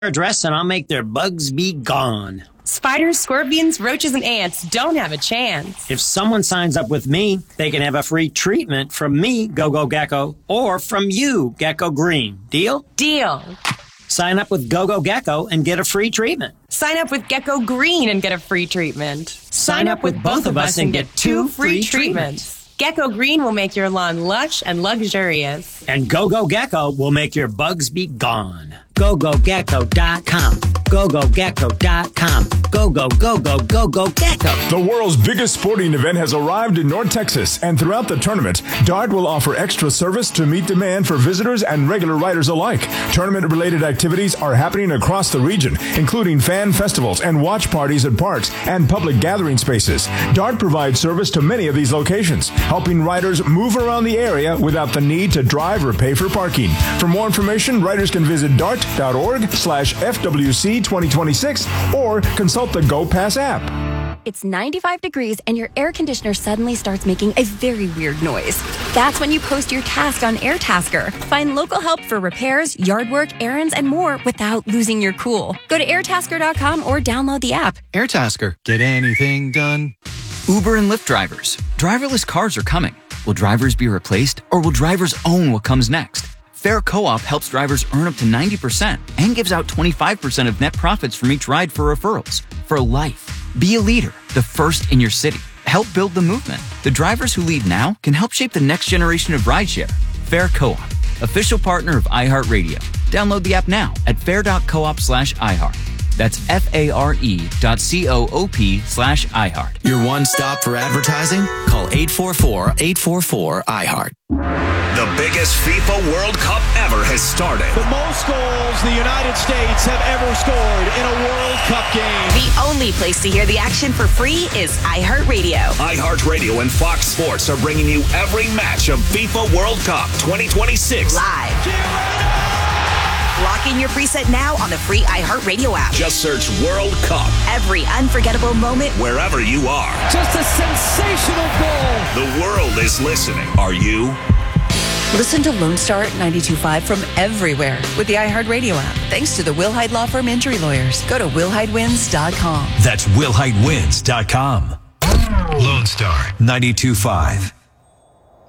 address and I'll make their bugs be gone. Spiders, scorpions, roaches, and ants don't have a chance. If someone signs up with me, they can have a free treatment from me, Go-Go Gecko, or from you, Gecko Green. Deal? Deal. Sign up with Go-Go Gecko and get a free treatment. Sign up with Gecko Green and get a free treatment. Sign up with both of us and get 2 free treatments. Gecko Green will make your lawn lush and luxurious. And Go-Go Gecko will make your bugs be gone. GoGoGecko.com. GoGoGecko.com. Go Gecko. The world's biggest sporting event has arrived in North Texas, and throughout the tournament, DART will offer extra service to meet demand for visitors and regular riders alike. Tournament-related activities are happening across the region, including fan festivals and watch parties at parks and public gathering spaces. DART provides service to many of these locations, helping riders move around the area without the need to drive or pay for parking. For more information, riders can visit dart.org/FWC2026 or consult the Go Pass app. It's 95 degrees and your air conditioner suddenly starts making a very weird noise. That's when you post your task on AirTasker. Find local help for repairs, yard work, errands, and more without losing your cool. Go to airtasker.com or download the app. AirTasker. Get anything done. Uber and Lyft drivers. Driverless cars are coming. Will drivers be replaced, or will drivers own what comes next? Fair Co-op helps drivers earn up to 90% and gives out 25% of net profits from each ride for referrals. For life. Be a leader, the first in your city. Help build the movement. The drivers who lead now can help shape the next generation of rideshare. Fair Co-op, official partner of iHeartRadio. Download the app now at fair.coop/iHeart. That's FARE.coop/iHeart. Your one stop for advertising? Call 844-844-iHeart. The biggest FIFA World Cup ever has started. The most goals the United States have ever scored in a World Cup game. The only place to hear the action for free is iHeartRadio. iHeartRadio and Fox Sports are bringing you every match of FIFA World Cup 2026 live. Lock in your preset now on the free iHeartRadio app. Just search World Cup. Every unforgettable moment, wherever you are. Just a sensational goal. The world is listening. Are you? Listen to Lone Star 92.5 from everywhere with the iHeartRadio app. Thanks to the Wilhite Law Firm Injury Lawyers. Go to WilhiteWins.com. That's WilhiteWins.com. Lone Star 92.5.